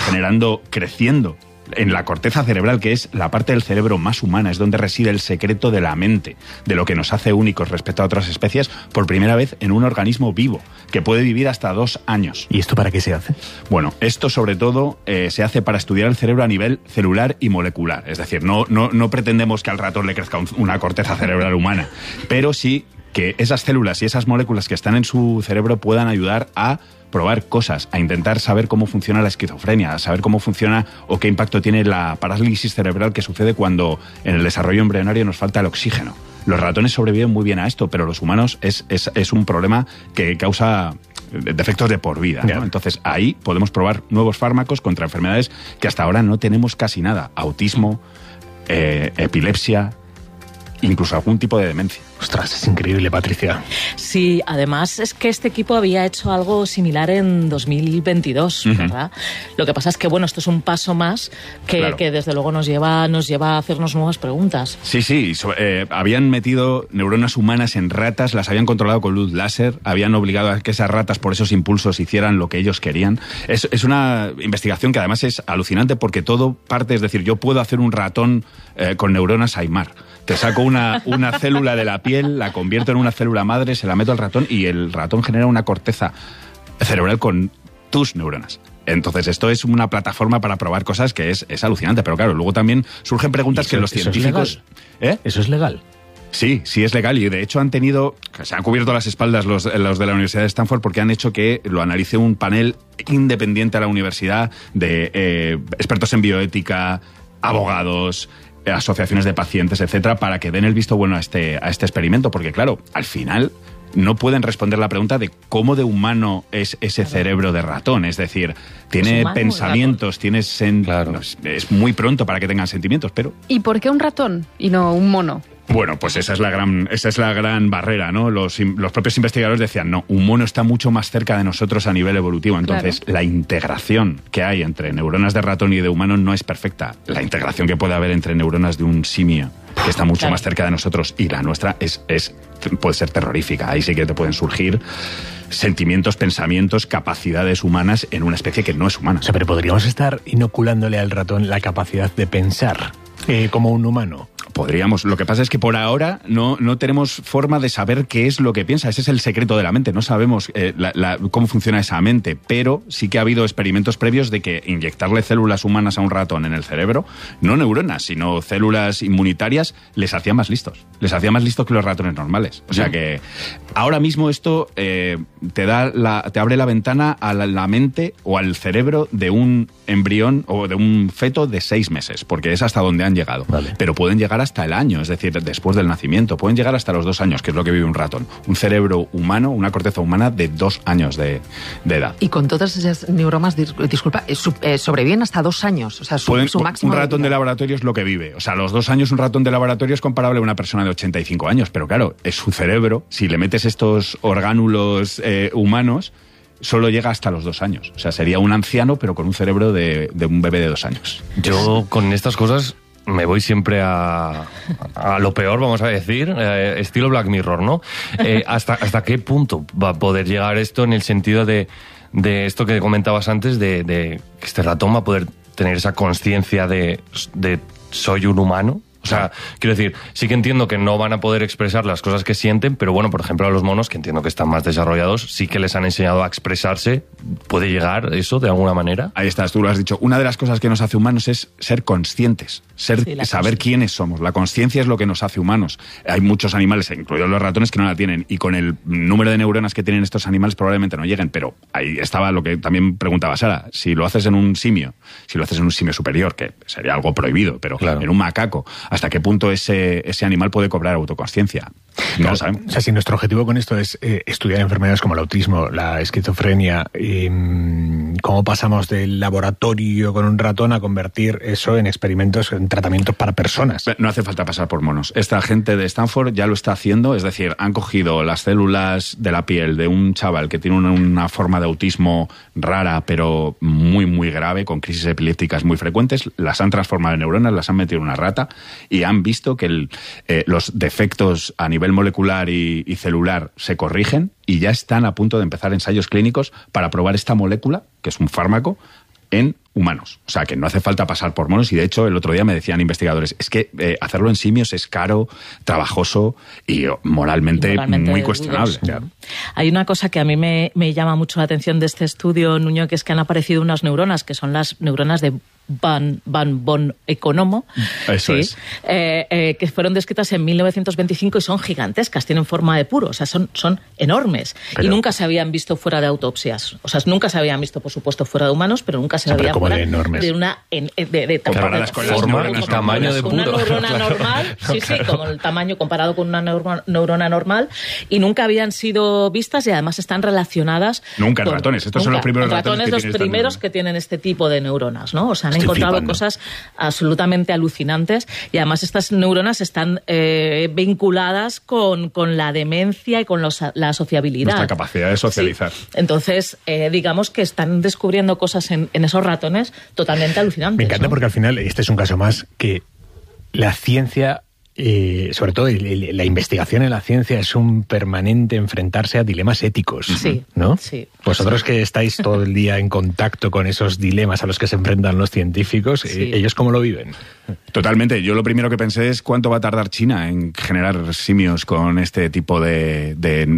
creciendo en la corteza cerebral, que es la parte del cerebro más humana, es donde reside el secreto de la mente, de lo que nos hace únicos respecto a otras especies, por primera vez en un organismo vivo, que puede vivir hasta 2 años. ¿Y esto para qué se hace? Bueno, esto sobre todo se hace para estudiar el cerebro a nivel celular y molecular. Es decir, no pretendemos que al ratón le crezca una corteza cerebral humana, pero sí que esas células y esas moléculas que están en su cerebro puedan ayudar a probar cosas, a intentar saber cómo funciona la esquizofrenia, a saber cómo funciona o qué impacto tiene la parálisis cerebral que sucede cuando en el desarrollo embrionario nos falta el oxígeno. Los ratones sobreviven muy bien a esto, pero los humanos es un problema que causa defectos de por vida, ¿no? Entonces ahí podemos probar nuevos fármacos contra enfermedades que hasta ahora no tenemos casi nada. Autismo, epilepsia, incluso algún tipo de demencia. Ostras, es increíble, Patricia. Sí, además es que este equipo había hecho algo similar en 2022, ¿verdad? Lo que pasa es que, bueno, esto es un paso más que desde luego nos lleva a hacernos nuevas preguntas. Sí, habían metido neuronas humanas en ratas, las habían controlado con luz láser, habían obligado a que esas ratas por esos impulsos hicieran lo que ellos querían. Es una investigación que además es alucinante porque todo parte, es decir, yo puedo hacer un ratón con neuronas Aymar. Te saco una célula de la piel, la convierto en una célula madre, se la meto al ratón y el ratón genera una corteza cerebral con tus neuronas. Entonces esto es una plataforma para probar cosas que es alucinante, pero claro, luego también surgen preguntas que los científicos... ¿Eso es legal? Sí es legal y de hecho se han cubierto las espaldas los de la Universidad de Stanford porque han hecho que lo analice un panel independiente a la universidad de expertos en bioética, abogados, asociaciones de pacientes, etcétera, para que den el visto bueno a este experimento, porque claro, al final no pueden responder la pregunta de cómo de humano es ese cerebro de ratón, es decir, tiene pensamientos, tiene es muy pronto para que tengan sentimientos, pero... ¿Y por qué un ratón y no un mono? Bueno, pues esa es la gran barrera, ¿no? Los propios investigadores decían, no, un mono está mucho más cerca de nosotros a nivel evolutivo, entonces la integración que hay entre neuronas de ratón y de humano no es perfecta. La integración que puede haber entre neuronas de un simio, que está mucho más cerca de nosotros, y la nuestra puede ser terrorífica. Ahí sí que te pueden surgir sentimientos, pensamientos, capacidades humanas en una especie que no es humana. O sea, pero podríamos estar inoculándole al ratón la capacidad de pensar como un humano. Podríamos. Lo que pasa es que por ahora no tenemos forma de saber qué es lo que piensa. Ese es el secreto de la mente. No sabemos cómo funciona esa mente, pero sí que ha habido experimentos previos de que inyectarle células humanas a un ratón en el cerebro, no neuronas, sino células inmunitarias, les hacía más listos. Les hacía más listos que los ratones normales. O sea que ahora mismo esto te abre la ventana a la mente o al cerebro de un embrión o de un feto de 6 meses, porque es hasta donde han llegado. Vale. Pero pueden llegar hasta el año, es decir, después del nacimiento. Pueden llegar hasta los 2 años, que es lo que vive un ratón. Un cerebro humano, una corteza humana de 2 años de edad. Y con todas esas neuronas, sobreviven hasta 2 años. O sea, su máximo... Un ratón de laboratorio es lo que vive. O sea, a los 2 años un ratón de laboratorio es comparable a una persona de 85 años. Pero claro, es su cerebro. Si le metes estos orgánulos humanos, solo llega hasta los 2 años. O sea, sería un anciano, pero con un cerebro de un bebé de 2 años. Yo con estas cosas me voy siempre a lo peor, vamos a decir, estilo Black Mirror, ¿no? ¿Hasta qué punto va a poder llegar esto en el sentido de esto que comentabas antes, de que este ratón va a poder tener esa conciencia de soy un humano? O sea, quiero decir, sí que entiendo que no van a poder expresar las cosas que sienten, pero bueno, por ejemplo, a los monos, que entiendo que están más desarrollados, sí que les han enseñado a expresarse. ¿Puede llegar eso de alguna manera? Ahí estás, tú lo has dicho. Una de las cosas que nos hace humanos es ser conscientes, saber quiénes somos. La consciencia es lo que nos hace humanos. Hay muchos animales, incluidos los ratones, que no la tienen, y con el número de neuronas que tienen estos animales probablemente no lleguen, pero ahí estaba lo que también preguntaba Sara. Si lo haces en un simio, superior, que sería algo prohibido, pero en un macaco, ¿hasta qué punto ese animal puede cobrar autoconsciencia? No lo sabemos. O sea, si nuestro objetivo con esto es estudiar enfermedades como el autismo, la esquizofrenia, ¿cómo pasamos del laboratorio con un ratón a convertir eso en experimentos, en tratamientos para personas? No hace falta pasar por monos. Esta gente de Stanford ya lo está haciendo, es decir, han cogido las células de la piel de un chaval que tiene una forma de autismo rara, pero muy, muy grave, con crisis epilépticas muy frecuentes, las han transformado en neuronas, las han metido en una rata y han visto que los defectos a nivel molecular y celular se corrigen y ya están a punto de empezar ensayos clínicos para probar esta molécula, que es un fármaco, en humanos. O sea, que no hace falta pasar por monos, y de hecho el otro día me decían investigadores, es que hacerlo en simios es caro, trabajoso y moralmente muy cuestionable. Hay una cosa que a mí me llama mucho la atención de este estudio, Nuño, que es que han aparecido unas neuronas, que son las neuronas de Van von Economo, Eso es. que fueron descritas en 1925 y son gigantescas, tienen forma de puro, o sea, son enormes. Pero, y nunca se habían visto fuera de autopsias. O sea, nunca se habían visto, por supuesto, fuera de humanos, pero nunca se habían fuera de enormes. de una... comparadas con las neuronas tamaño de una puro. neurona normal, sí, como el tamaño comparado con una neurona normal, y nunca habían sido vistas, y además están relacionadas... Nunca en ratones, estos son los primeros ratones los primeros que tienen este tipo de neuronas, ¿no? O sea, han encontrado cosas absolutamente alucinantes, y además estas neuronas están vinculadas con la demencia y con la sociabilidad. Nuestra capacidad de socializar. Sí. Entonces, digamos que están descubriendo cosas en esos ratones totalmente alucinantes. Me encanta, ¿no? porque al final este es un caso más que la ciencia, sobre todo la investigación en la ciencia, es un permanente enfrentarse a dilemas éticos. Sí, ¿no? sí. Vosotros que estáis todo el día en contacto con esos dilemas a los que se enfrentan los científicos, Sí. ¿ellos cómo lo viven? Totalmente. Yo lo primero que pensé es cuánto va a tardar China en generar simios con este tipo de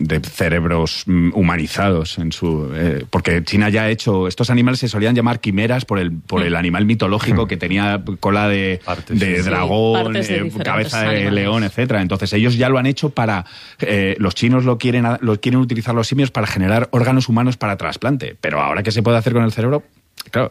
cerebros humanizados en su porque China ya ha hecho, estos animales se solían llamar quimeras por el animal mitológico que tenía cola de dragón, cabeza de animales. león, etcétera. Entonces ellos ya lo han hecho para los chinos lo quieren utilizar los simios para generar órganos humanos para trasplante. Pero ahora, ¿qué se puede hacer con el cerebro? Claro,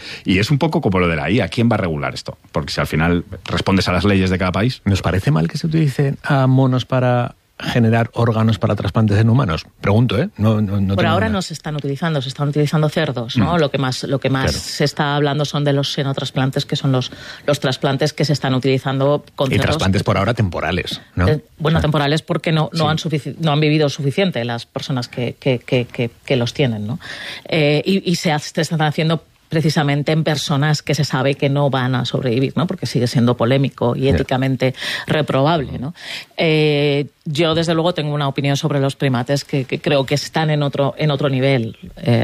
y es un poco como lo de la IA. ¿Quién va a regular esto? Porque si al final respondes a las leyes de cada país... ¿Nos parece mal que se utilicen a monos para generar órganos para trasplantes en humanos? Pregunto, ¿eh? No Por ahora no se están utilizando cerdos, ¿no? Lo que más Claro. se está hablando son de los xenotrasplantes, que son los trasplantes que se están utilizando con Y cerdos. trasplantes por ahora temporales, ¿no? Temporales porque no han vivido suficiente las personas que los tienen, ¿no? Y se están haciendo precisamente en personas que se sabe que no van a sobrevivir, ¿no? Porque sigue siendo polémico y éticamente reprobable, ¿no? Yo, desde luego, tengo una opinión sobre los primates que creo que están en otro nivel.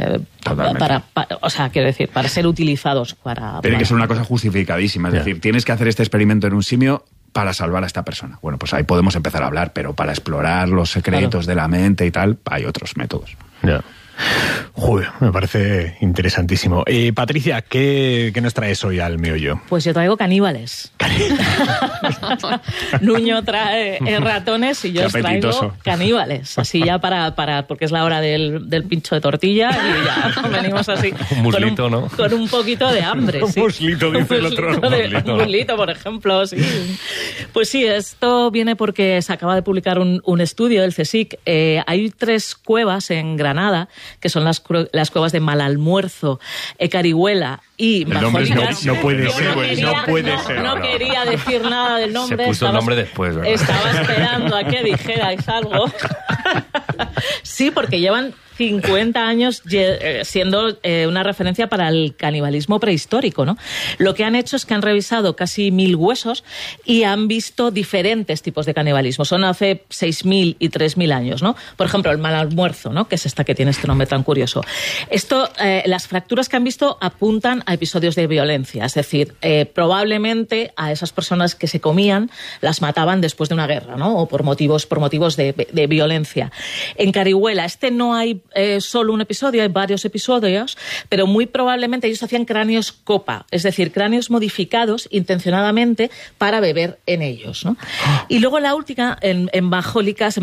Quiero decir, para ser utilizados Tiene que ser una cosa justificadísima. Es decir, tienes que hacer este experimento en un simio para salvar a esta persona. Bueno, pues ahí podemos empezar a hablar, pero para explorar los secretos de la mente y tal, hay otros métodos. Ya. Joder, me parece interesantísimo. Patricia, ¿qué nos traes hoy al meollo? Pues yo traigo caníbales. Nuño trae ratones y yo os traigo caníbales. Así ya porque es la hora del pincho de tortilla y ya venimos así. Un muslito, ¿no? Con un poquito de hambre. Un muslito, dice el otro. Un muslito, por ejemplo, sí. Pues sí, esto viene porque se acaba de publicar un estudio del CSIC. Hay 3 cuevas en Granada, que son las cuevas de Malalmuerzo, Carihuela y Majólicas. No puede ser. No quería decir nada del nombre. Se puso el nombre después, ¿verdad? Estaba esperando a que dijerais algo. Sí, porque llevan 50 años siendo una referencia para el canibalismo prehistórico, ¿no? Lo que han hecho es que han revisado casi 1000 huesos y han visto diferentes tipos de canibalismo. Son hace 6000 y 3000 años, ¿no? Por ejemplo, el Malalmuerzo, ¿no? Que es esta que tiene este nombre tan curioso. Las fracturas que han visto apuntan a episodios de violencia, es decir, probablemente a esas personas que se comían las mataban después de una guerra, ¿no? O por motivos de violencia. En Carihuela, no hay solo un episodio, hay varios episodios, pero muy probablemente ellos hacían cráneos copa, es decir, cráneos modificados intencionadamente para beber en ellos, ¿no? Y luego la última, en Majólicas,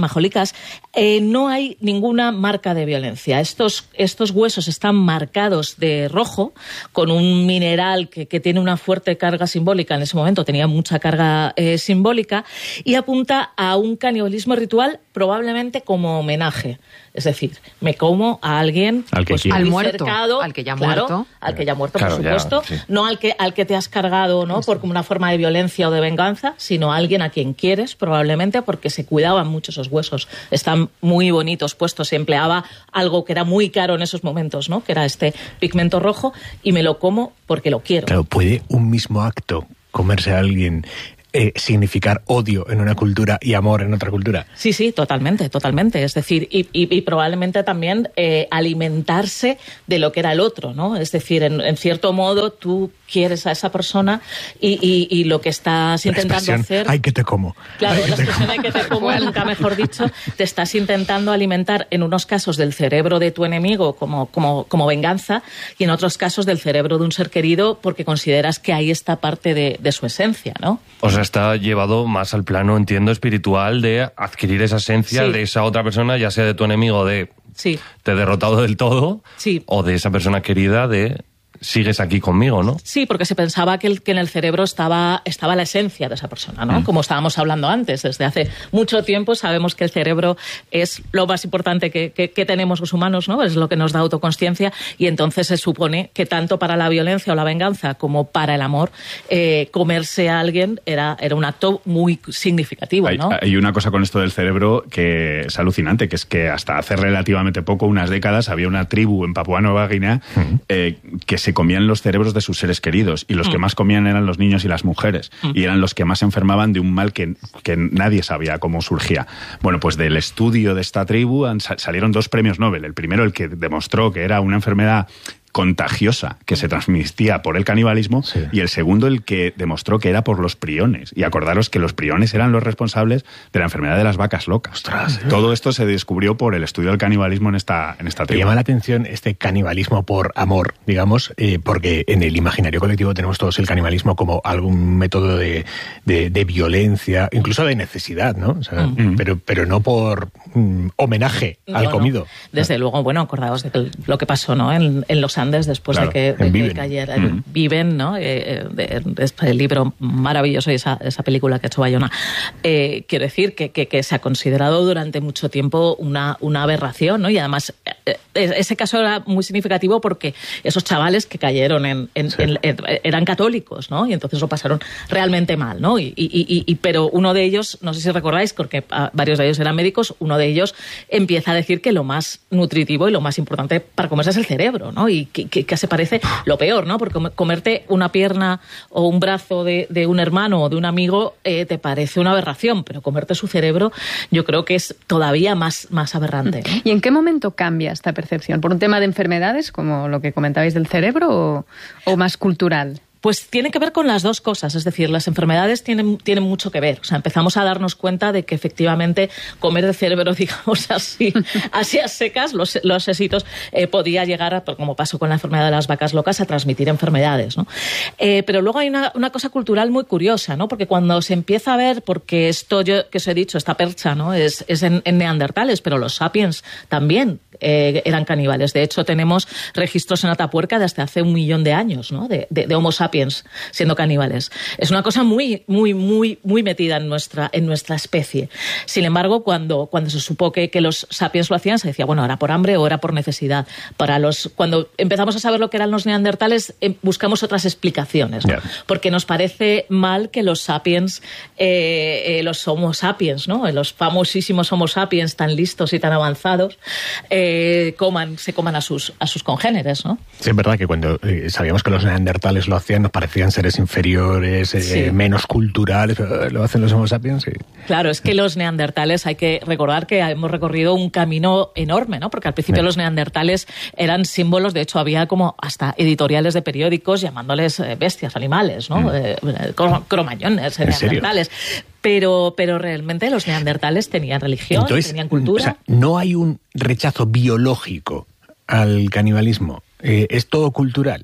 no hay ninguna marca de violencia. Estos huesos están marcados de rojo con un mineral que tiene una fuerte carga simbólica. En ese momento tenía mucha carga simbólica y apunta a un canibalismo ritual, probablemente como homenaje. Es decir, me como a alguien al muerto, cercado, al que ya ha muerto. Al que ya ha muerto, claro, por supuesto. Ya, sí. No al que te has cargado, ¿no? Por como una forma de violencia o de venganza, sino a alguien a quien quieres, probablemente, porque se cuidaban mucho esos huesos. Están muy bonitos puestos. Se empleaba algo que era muy caro en esos momentos, ¿no? Que era este pigmento rojo, y me lo como porque lo quiero. Claro, ¿puede un mismo acto comerse a alguien significar odio en una cultura y amor en otra cultura. Sí, sí, totalmente. Es decir, y probablemente también alimentarse de lo que era el otro, ¿no? Es decir, en cierto modo tú quieres a esa persona y lo que estás intentando hacer... ¡Ay, que te como! Claro, la expresión "ay, que te como", nunca mejor dicho, te estás intentando alimentar en unos casos del cerebro de tu enemigo como venganza y en otros casos del cerebro de un ser querido porque consideras que ahí está parte de su esencia, ¿no? O sea, está llevado más al plano, entiendo, espiritual de adquirir esa esencia de esa otra persona, ya sea de tu enemigo de te he derrotado del todo, o de esa persona querida de sigues aquí conmigo, ¿no? Sí, porque se pensaba que en el cerebro estaba la esencia de esa persona, ¿no? Como estábamos hablando antes, desde hace mucho tiempo sabemos que el cerebro es lo más importante que tenemos los humanos, ¿no? Es lo que nos da autoconsciencia y entonces se supone que tanto para la violencia o la venganza como para el amor, comerse a alguien era un acto muy significativo, ¿no? Hay una cosa con esto del cerebro que es alucinante, que es que hasta hace relativamente poco, unas décadas, había una tribu en Papúa Nueva Guinea que se comían los cerebros de sus seres queridos y los que más comían eran los niños y las mujeres y eran los que más se enfermaban de un mal que nadie sabía cómo surgía. Bueno, pues del estudio de esta tribu salieron 2 premios Nobel. El primero, el que demostró que era una enfermedad contagiosa que se transmitía por el canibalismo y el segundo el que demostró que era por los priones. Y acordaros que los priones eran los responsables de la enfermedad de las vacas locas. ¡Ostras! Todo esto se descubrió por el estudio del canibalismo en esta tribu. Me llama la atención este canibalismo por amor, digamos, porque en el imaginario colectivo tenemos todos el canibalismo como algún método de violencia, incluso de necesidad, ¿no? O sea, pero no por homenaje al comido. Desde luego, bueno, acordaos de lo que pasó, ¿no? En los Andes después de que cayera Viven, ¿no? El libro maravilloso y esa película que ha hecho Bayona. Quiero decir que se ha considerado durante mucho tiempo una aberración, ¿no? Y además ese caso era muy significativo porque esos chavales que cayeron eran católicos, ¿no? Y entonces lo pasaron realmente mal, ¿no? Pero uno de ellos, no sé si recordáis, porque varios de ellos eran médicos, uno de ellos empieza a decir que lo más nutritivo y lo más importante para comerse es el cerebro, ¿no? Y que se parece lo peor, ¿no? Porque comerte una pierna o un brazo de un hermano o de un amigo te parece una aberración, pero comerte su cerebro yo creo que es todavía más aberrante, ¿no? ¿Y en qué momento cambia esta percepción? ¿Por un tema de enfermedades, como lo que comentabais del cerebro, o más cultural? Pues tiene que ver con las dos cosas, es decir, las enfermedades tienen mucho que ver. O sea, empezamos a darnos cuenta de que efectivamente comer el cerebro, digamos así a secas, los éxitos, podía llegar, como pasó con la enfermedad de las vacas locas, a transmitir enfermedades, ¿no? Pero luego hay una cosa cultural muy curiosa, ¿no? Porque cuando se empieza a ver, porque esto yo que os he dicho, esta percha, ¿no? Es en neandertales, pero los sapiens también eran caníbales. De hecho, tenemos registros en Atapuerca de hasta hace 1 millón de años, ¿no? De Homo sapiens siendo caníbales. Es una cosa muy metida en nuestra especie. Sin embargo, cuando se supo que los sapiens lo hacían, se decía, bueno, ¿era por hambre o era por necesidad? Cuando empezamos a saber lo que eran los neandertales, buscamos otras explicaciones, ¿no? Porque nos parece mal que los sapiens, los Homo sapiens, ¿no? Los famosísimos Homo sapiens tan listos y tan avanzados, se coman a sus congéneres, ¿no? Sí, es verdad que cuando sabíamos que los neandertales lo hacían, nos parecían seres inferiores, menos culturales, lo hacen los Homo sapiens. Sí. Claro, es que los neandertales, hay que recordar que hemos recorrido un camino enorme, ¿no? Porque al principio los neandertales eran símbolos, de hecho había como hasta editoriales de periódicos llamándoles bestias, animales, ¿no? Cromañones, neandertales. Pero realmente los neandertales tenían religión, tenían cultura. O sea, no hay un rechazo biológico al canibalismo, es todo cultural.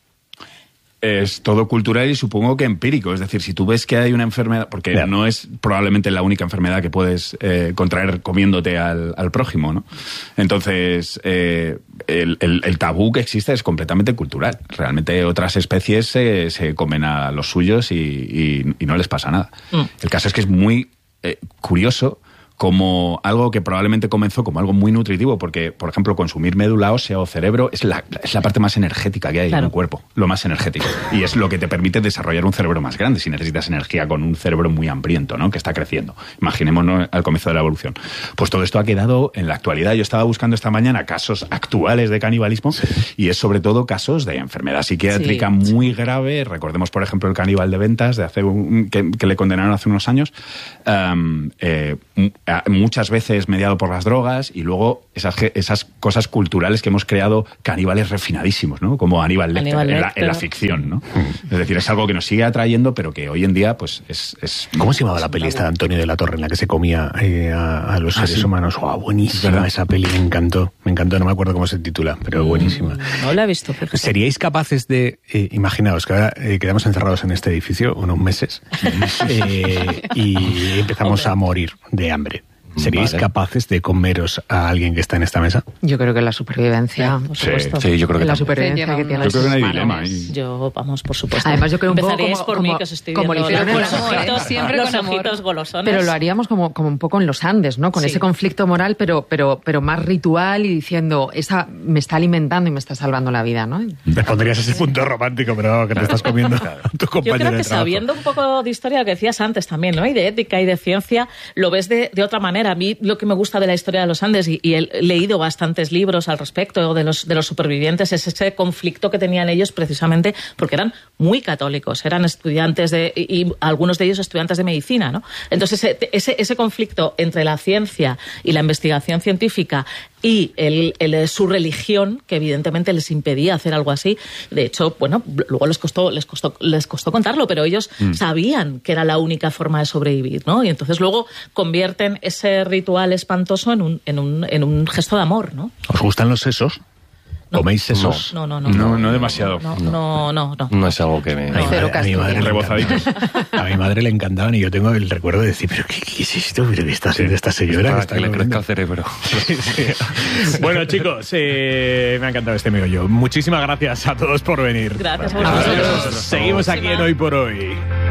Es todo cultural y supongo que empírico. Es decir, si tú ves que hay una enfermedad, porque no es probablemente la única enfermedad que puedes contraer comiéndote al prójimo, ¿no? Entonces, el tabú que existe es completamente cultural. Realmente otras especies se comen a los suyos y no les pasa nada. El caso es que es muy curioso como algo que probablemente comenzó como algo muy nutritivo, porque, por ejemplo, consumir médula ósea o cerebro es la parte más energética que hay en un cuerpo, lo más energético. Y es lo que te permite desarrollar un cerebro más grande, si necesitas energía con un cerebro muy hambriento, ¿no? Que está creciendo. Imaginémonos al comienzo de la evolución. Pues todo esto ha quedado en la actualidad. Yo estaba buscando esta mañana casos actuales de canibalismo y es sobre todo casos de enfermedad psiquiátrica muy grave. Recordemos, por ejemplo, el caníbal de Ventas de hace que le condenaron hace unos años, muchas veces mediado por las drogas, y luego esas cosas culturales que hemos creado, caníbales refinadísimos, ¿no? Como Aníbal Lecter en la ficción, ¿no? Es decir, es algo que nos sigue atrayendo, pero que hoy en día pues es ¿Cómo se llamaba la peli esta de Antonio de la Torre en la que se comía a los seres humanos? ¡Wow! Buenísima esa peli, me encantó, no me acuerdo cómo se titula, pero buenísima. No la he visto. Fíjate. ¿Seríais capaces de, imaginaos que ahora quedamos encerrados en este edificio unos meses y empezamos a morir de hambre? ¿Seríais capaces de comeros a alguien que está en esta mesa? Yo creo que la supervivencia. Por supuesto. Sí, yo creo que la supervivencia que tiene. Yo creo que no hay dilema. Yo, vamos, por supuesto. Además, yo creo un poco Empezaríais por mí, que os estoy viendo lo hicieron los ojitos, siempre los con amor. ojitos golosones. Pero lo haríamos como un poco en los Andes, ¿no? Con ese conflicto moral, pero más ritual, y diciendo, esa me está alimentando y me está salvando la vida, ¿no? Le pondrías ese punto romántico, pero que te estás comiendo a tu compañero. Yo creo que de trabajo. sabiendo un poco de historia, lo que decías antes también, ¿no? Y de ética y de ciencia, lo ves de otra manera. A mí lo que me gusta de la historia de los Andes, y he leído bastantes libros al respecto de los supervivientes, es ese conflicto que tenían ellos precisamente porque eran muy católicos, eran estudiantes y algunos de ellos estudiantes de medicina, ¿no? Entonces ese conflicto entre la ciencia y la investigación científica y su religión, que evidentemente les impedía hacer algo así. De hecho, bueno, luego les costó contarlo, pero ellos sabían que era la única forma de sobrevivir, ¿no? Y entonces luego convierten ese ritual espantoso en un gesto de amor, ¿no? ¿Os gustan los sesos? No. ¿Coméis sesos? No demasiado. No es algo que me... A mi madre rebozaditos. A mi madre le encantaban y yo tengo el recuerdo de decir, ¿pero qué es esto? ¿Pero qué está haciendo esta señora? Para que le crezca el cerebro. Sí. Bueno, chicos, me ha encantado este meollo. Muchísimas gracias a todos por venir. Gracias a vosotros. Seguimos aquí en Hoy por Hoy.